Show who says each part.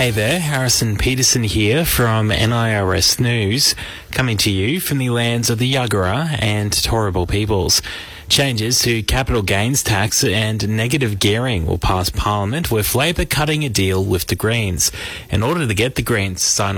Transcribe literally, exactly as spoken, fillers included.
Speaker 1: Hey there, Harrison Peterson here from N I R S News, coming to you from the lands of the Yagara and Turrbal peoples. Changes to capital gains tax and negative gearing will pass Parliament, with Labor cutting a deal with the Greens. In order to get the Greens to sign